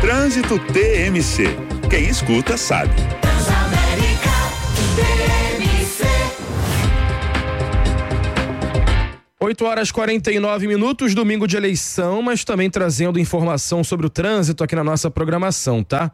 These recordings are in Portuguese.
Trânsito TMC. Quem escuta sabe. Transamérica TMC. 8h49, domingo de eleição, mas também trazendo informação sobre o trânsito aqui na nossa programação, tá?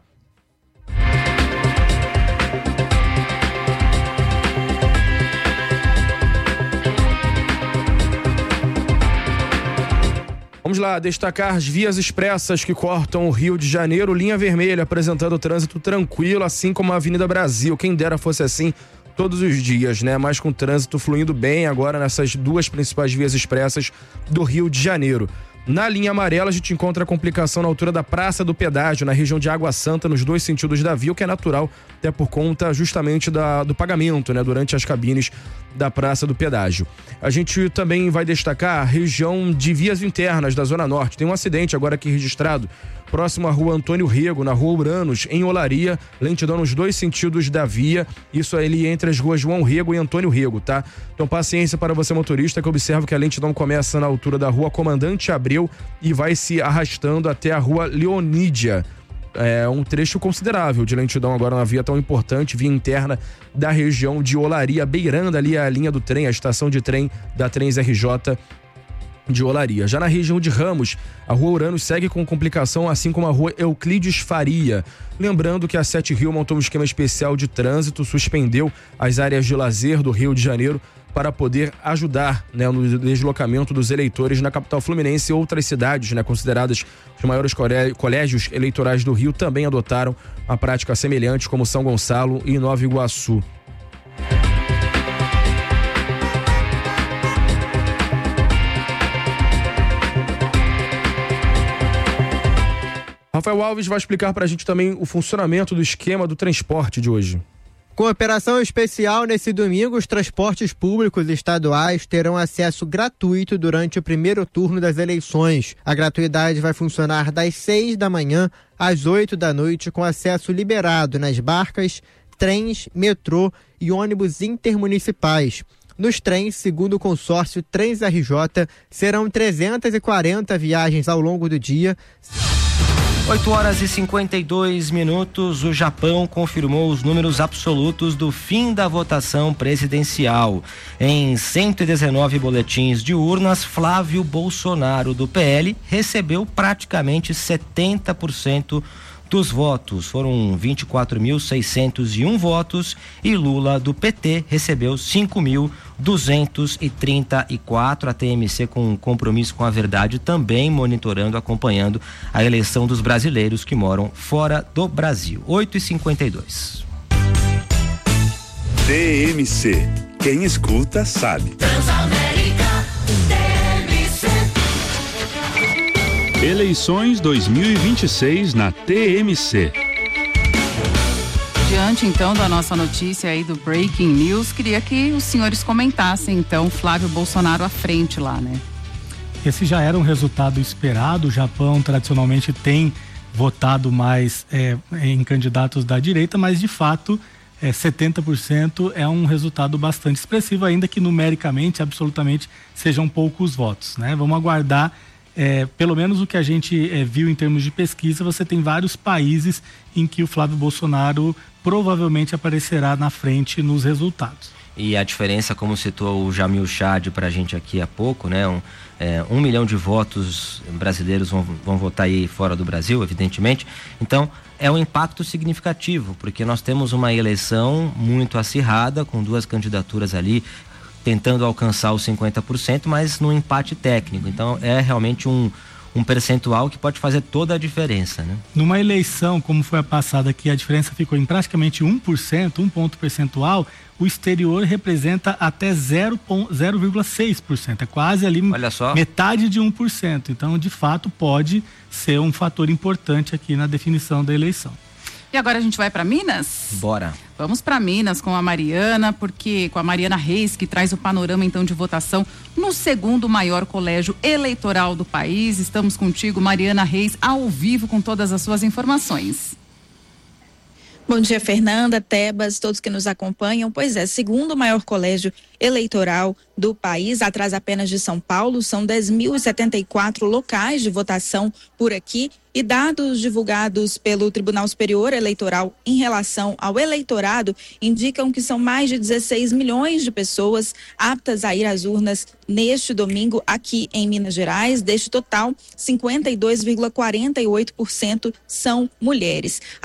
Vamos lá, destacar as vias expressas que cortam o Rio de Janeiro, linha vermelha, apresentando trânsito tranquilo, assim como a Avenida Brasil. Quem dera fosse assim todos os dias, né? Mas com o trânsito fluindo bem agora nessas duas principais vias expressas do Rio de Janeiro. Na linha amarela, a gente encontra a complicação na altura da Praça do Pedágio, na região de Água Santa, nos dois sentidos da via, o que é natural, até por conta justamente do pagamento, né, durante as cabines da Praça do Pedágio. A gente também vai destacar a região de vias internas da Zona Norte. Tem um acidente agora aqui registrado, próximo à Rua Antônio Rego, na Rua Uranos, em Olaria, lentidão nos dois sentidos da via, isso ali entre as ruas João Rego e Antônio Rego, tá? Então paciência para você motorista, que observa que a lentidão começa na altura da Rua Comandante Abreu e vai se arrastando até a Rua Leonídia. É um trecho considerável de lentidão agora na via tão importante, via interna da região de Olaria, beirando ali a linha do trem, a estação de trem da Trens RJ de Olaria. Já na região de Ramos, a Rua Uranos segue com complicação, assim como a Rua Euclides Faria. Lembrando que a 7 Rio montou um esquema especial de trânsito, suspendeu as áreas de lazer do Rio de Janeiro para poder ajudar, né, no deslocamento dos eleitores na capital fluminense e outras cidades, né, consideradas os maiores colégios eleitorais do Rio, também adotaram a prática semelhante, como São Gonçalo e Nova Iguaçu. Rafael Alves vai explicar para a gente também o funcionamento do esquema do transporte de hoje. Com operação especial nesse domingo, os transportes públicos estaduais terão acesso gratuito durante o primeiro turno das eleições. A gratuidade vai funcionar das 6 da manhã às 8 da noite, com acesso liberado nas barcas, trens, metrô e ônibus intermunicipais. Nos trens, segundo o consórcio Trens RJ, serão 340 viagens ao longo do dia. 8h52, o Japão confirmou os números absolutos do fim da votação presidencial. Em 119 boletins de urnas, Flávio Bolsonaro, do PL, recebeu praticamente 70% dos votos. Foram 24.601 votos e Lula, do PT, recebeu 5.234. A TMC, com compromisso com a verdade, também monitorando, acompanhando a eleição dos brasileiros que moram fora do Brasil. 8h52. TMC. Quem escuta sabe. Transamérica TMC. Eleições 2026 na TMC. Diante então da nossa notícia aí do Breaking News, queria que os senhores comentassem então Flávio Bolsonaro à frente lá, né? Esse já era um resultado esperado. O Japão tradicionalmente tem votado mais em candidatos da direita, mas de fato 70% é um resultado bastante expressivo, ainda que numericamente absolutamente sejam poucos votos, né? Vamos aguardar. Pelo menos o que a gente viu em termos de pesquisa, você tem vários países em que o Flávio Bolsonaro provavelmente aparecerá na frente nos resultados. E a diferença, como citou o Jamil Chad pra gente aqui há pouco, né? 1 milhão de votos brasileiros vão votar aí fora do Brasil, evidentemente. Então, é um impacto significativo, porque nós temos uma eleição muito acirrada, com duas candidaturas ali, tentando alcançar os 50%, mas no empate técnico. Então é realmente um percentual que pode fazer toda a diferença, né? Numa eleição como foi a passada, que a diferença ficou em praticamente 1%, um ponto percentual, o exterior representa até 0,6%, é quase ali metade de 1%. Então, de fato, pode ser um fator importante aqui na definição da eleição. E agora a gente vai para Minas? Bora. Vamos para Minas com a Mariana, porque com a Mariana Reis, que traz o panorama então de votação no segundo maior colégio eleitoral do país. Estamos contigo, Mariana Reis, ao vivo com todas as suas informações. Bom dia, Fernanda, Tebas, todos que nos acompanham. Pois é, segundo o maior colégio eleitoral do país, atrás apenas de São Paulo, são 10.074 locais de votação por aqui, e dados divulgados pelo Tribunal Superior Eleitoral em relação ao eleitorado indicam que são mais de 16 milhões de pessoas aptas a ir às urnas neste domingo aqui em Minas Gerais. Deste total, 52,48% são mulheres.